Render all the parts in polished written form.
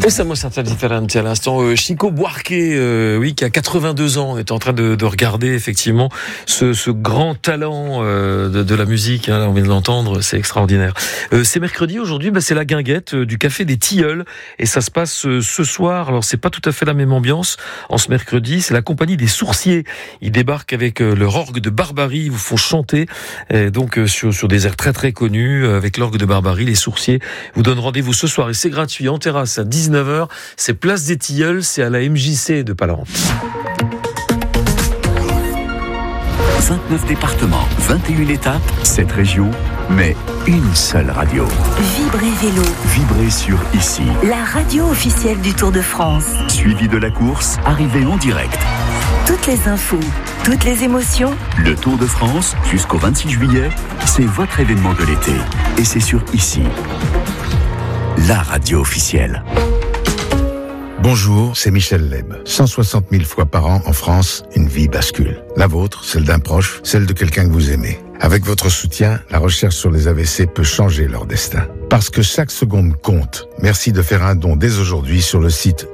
Estamos differenti à l'instant. Chico Buarque, qui a 82 ans, est en train de regarder effectivement ce grand talent de la musique. Hein, on vient de l'entendre, c'est extraordinaire. C'est mercredi aujourd'hui, c'est la guinguette du Café des Tilleuls et ça se passe ce soir. Alors c'est pas tout à fait la même ambiance en ce mercredi. C'est la compagnie des Sourciers. Ils débarquent avec leur orgue de Barbarie. Ils vous font chanter donc sur des airs très très connus avec l'orgue de Barbarie. Les Sourciers vous donnent rendez-vous ce soir et c'est gratuit en terrasse à 19h. C'est place des Tilleuls, c'est à la MJC de Palarente. 29 départements, 21 étapes, 7 régions, mais une seule radio. Vibrez Vélo. Vibrez sur Ici. La radio officielle du Tour de France. Suivi de la course, arrivée en direct. Toutes les infos, toutes les émotions. Le Tour de France, jusqu'au 26 juillet, c'est votre événement de l'été. Et c'est sur Ici. La radio officielle. Bonjour, c'est Michel Leb. 160 000 fois par an en France, une vie bascule. La vôtre, celle d'un proche, celle de quelqu'un que vous aimez. Avec votre soutien, la recherche sur les AVC peut changer leur destin. Parce que chaque seconde compte, merci de faire un don dès aujourd'hui sur le site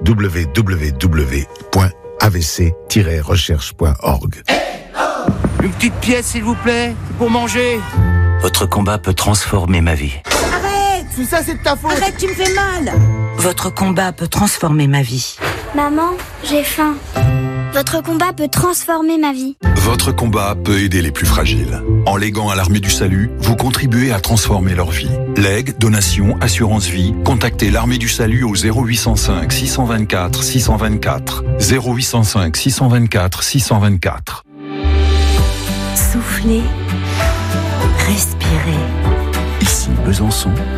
www.avc-recherche.org. Une petite pièce, s'il vous plaît, pour manger. Votre combat peut transformer ma vie. Tout ça, c'est de ta faute. Arrête, tu me fais mal. Votre combat peut transformer ma vie. Maman, j'ai faim. Votre combat peut transformer ma vie. Votre combat peut aider les plus fragiles. En léguant à l'Armée du Salut, vous contribuez à transformer leur vie. Legs, donations, assurance vie, contactez l'Armée du Salut au 0805 624 624. 0805 624 624. Soufflez, respirez. Ici Besançon,